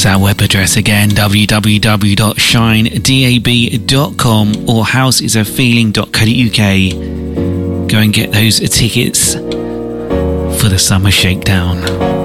That's our web address again, www.shinedab.com or housesafeeling.co.uk. Go and get those tickets for the Summer Shakedown.